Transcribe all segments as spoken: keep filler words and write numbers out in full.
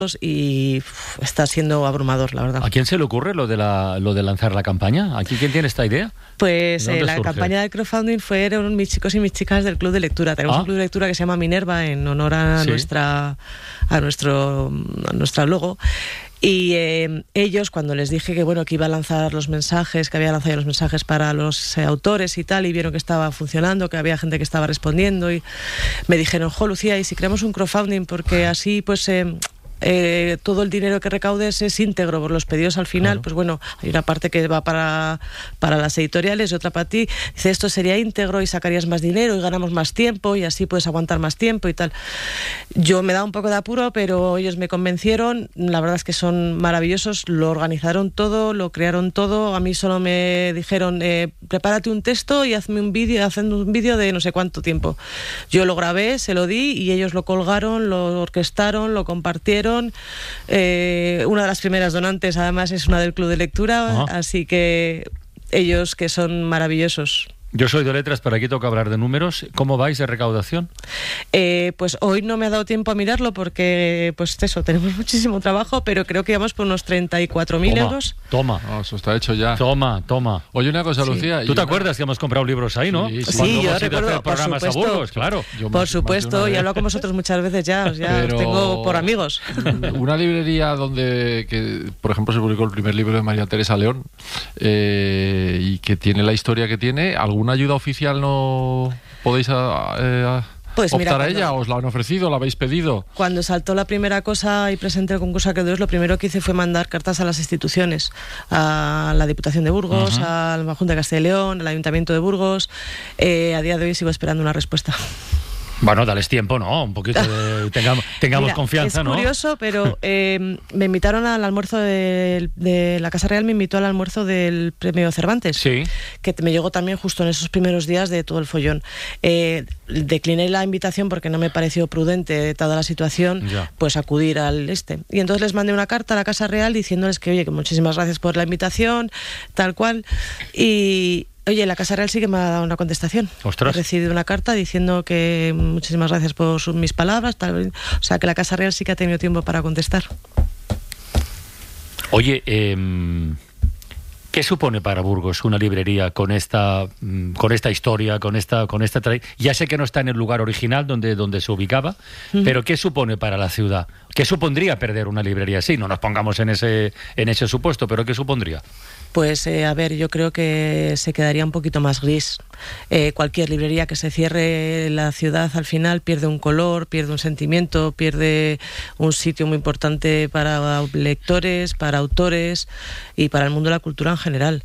y uf, está siendo abrumador, la verdad. ¿A quién se le ocurre lo de la, lo de lanzar la campaña? ¿Aquí quién tiene esta idea? Pues eh, la surge? campaña del crowdfunding fueron mis chicos y mis chicas del Club de Lectura. Tenemos ¿Ah? un club de lectura que se llama Minerva en honor a, Sí. nuestra, a, nuestro, a nuestra logo. Y eh, ellos, cuando les dije que bueno que iba a lanzar los mensajes, que había lanzado los mensajes para los eh, autores y tal, y vieron que estaba funcionando, que había gente que estaba respondiendo, y me dijeron, jo, Lucía, ¿y si creamos un crowdfunding? Porque así pues... Eh, Eh, todo el dinero que recaudes es íntegro por los pedidos al final, claro. Pues bueno, hay una parte que va para, para las editoriales y otra para ti. Dice, esto sería íntegro y sacarías más dinero y ganamos más tiempo y así puedes aguantar más tiempo y tal. Yo me da un poco de apuro, pero ellos me convencieron. La verdad es que son maravillosos, lo organizaron todo, lo crearon todo. A mí solo me dijeron, eh, prepárate un texto y hazme un vídeo, hacen un vídeo de no sé cuánto tiempo. Yo lo grabé, se lo di y ellos lo colgaron, lo orquestaron, lo compartieron. Eh, una de las primeras donantes además es una del Club de Lectura, uh-huh. Así que ellos que son maravillosos. Yo soy de letras, pero aquí toca hablar de números. ¿Cómo vais de recaudación? Eh, pues hoy no me ha dado tiempo a mirarlo porque, pues eso, tenemos muchísimo trabajo, pero creo que vamos por unos treinta y cuatro mil euros. Toma, oh, eso está hecho ya. Toma, toma. Oye, una cosa, sí. Lucía. ¿Tú te una... acuerdas que hemos comprado libros ahí, no? Sí, sí. Sí, yo recuerdo, por programas supuesto. A Burgos, claro. Yo por más, supuesto, más y he hablado con vosotros muchas veces ya, ya pero... os tengo por amigos. Una librería donde, que, por ejemplo, se publicó el primer libro de María Teresa León eh, y que tiene la historia que tiene, ¿alguna ayuda oficial no podéis eh, a, pues optar mira, cuando, a ella? ¿Os la han ofrecido? ¿La habéis pedido? Cuando saltó la primera cosa y presenté el concurso a acreedores, lo primero que hice fue mandar cartas a las instituciones, a la Diputación de Burgos, uh-huh. a la Junta de Castilla y León, al Ayuntamiento de Burgos. Eh, a día de hoy sigo esperando una respuesta. Bueno, dales tiempo, ¿no? Un poquito de... Tengamos, tengamos Mira, confianza, ¿no? Es curioso, pero eh, me invitaron al almuerzo de, de la Casa Real, me invitó al almuerzo del Premio Cervantes. Sí. Que me llegó también justo en esos primeros días de todo el follón. Eh, decliné la invitación porque no me pareció prudente, dada la situación, ya. Pues acudir al este. Y entonces les mandé una carta a la Casa Real diciéndoles que, oye, que muchísimas gracias por la invitación, tal cual. Y... Oye, la Casa Real sí que me ha dado una contestación. Ostras. He recibido una carta diciendo que muchísimas gracias por sus, mis palabras. Tal, o sea, que la Casa Real sí que ha tenido tiempo para contestar. Oye, eh, ¿qué supone para Burgos una librería con esta, con esta historia, con esta, con esta tra- ya sé que no está en el lugar original donde, donde se ubicaba, uh-huh. Pero ¿qué supone para la ciudad? ¿Qué supondría perder una librería así? No nos pongamos en ese, en ese supuesto, pero ¿qué supondría? Pues, eh, a ver, yo creo que se quedaría un poquito más gris. Eh, cualquier librería que se cierre la ciudad al final pierde un color, pierde un sentimiento, pierde un sitio muy importante para lectores, para autores y para el mundo de la cultura en general.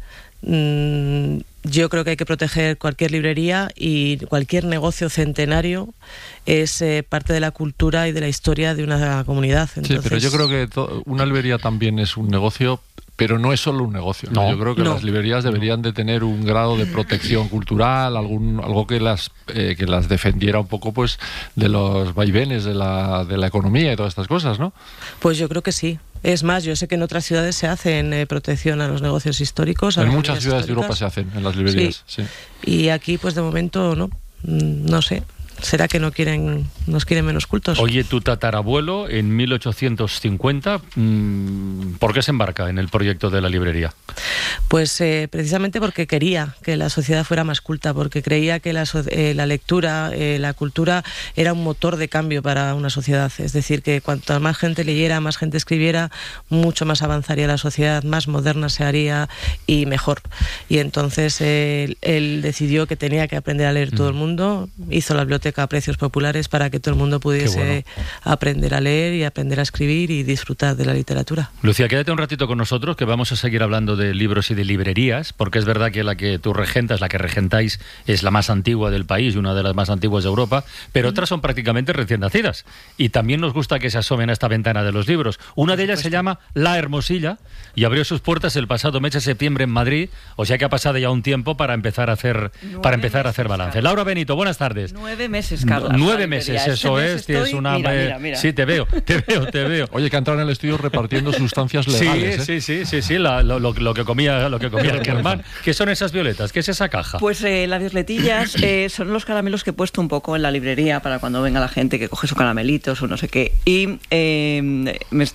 Mm, yo creo que hay que proteger cualquier librería y cualquier negocio centenario es eh, parte de la cultura y de la historia de una comunidad. Entonces... Sí, pero yo creo que to- una librería también es un negocio, pero no es solo un negocio, ¿no? No, Yo creo que no. las librerías deberían de tener un grado de protección cultural, algún algo que las eh, que las defendiera un poco, pues, de los vaivenes de la de la economía y todas estas cosas, ¿no? Pues yo creo que sí. Es más, yo sé que en otras ciudades se hacen eh, protección a los negocios históricos. A En las muchas ciudades históricas. de Europa se hacen, en las librerías, sí. sí. Y aquí, pues de momento, no. No sé. ¿Será que no quieren, nos quieren menos cultos? Oye, tu tatarabuelo en mil ochocientos cincuenta, mmm, ¿por qué se embarca en el proyecto de la librería? Pues eh, precisamente porque quería que la sociedad fuera más culta, porque creía que la, eh, la lectura, eh, la cultura era un motor de cambio para una sociedad. Es decir, que cuanto más gente leyera, más gente escribiera, mucho más avanzaría la sociedad, más moderna se haría y mejor. Y entonces eh, él decidió que tenía que aprender a leer todo el mundo, hizo la biblioteca a precios populares para que todo el mundo pudiese bueno. aprender a leer y aprender a escribir y disfrutar de la literatura. Lucía, quédate un ratito con nosotros, que vamos a seguir hablando de libros y de librerías, porque es verdad que la que tú regentas, la que regentáis, es la más antigua del país y una de las más antiguas de Europa, pero mm. otras son prácticamente recién nacidas. Y también nos gusta que se asomen a esta ventana de los libros. Una de ellas se llama La Hermosilla y abrió sus puertas el pasado mes de septiembre en Madrid, o sea que ha pasado ya un tiempo para empezar a hacer, para empezar a hacer balance. Laura Benito, buenas tardes. Nueve meses, Carlos. Nueve meses, este eso mes es. estoy... Tienes una... Mira, mira, mira. Sí, te veo, te veo, te veo. Oye, que ha entrado en el estudio repartiendo sustancias legales. Sí, ¿eh? sí, sí, sí, sí, la, lo, lo, lo que comía, lo que comía Germán. ¿Qué son esas violetas? ¿Qué es esa caja? Pues eh, las violetillas eh, son los caramelos que he puesto un poco en la librería para cuando venga la gente que coge su caramelitos o no sé qué. Y eh, me